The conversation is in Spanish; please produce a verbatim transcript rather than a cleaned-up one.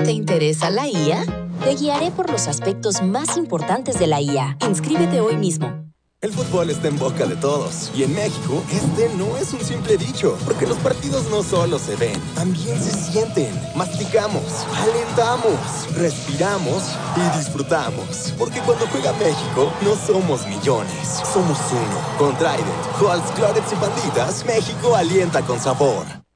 ¿Te interesa la I A? Te guiaré por los aspectos más importantes de la I A. Inscríbete hoy mismo. El fútbol está en boca de todos. Y en México, este no es un simple dicho. Porque los partidos no solo se ven, también se sienten. Masticamos, alentamos, respiramos y disfrutamos. Porque cuando juega México, no somos millones. Somos uno. Con Trident, Halls, Clarets y Panditas, México alienta con sabor.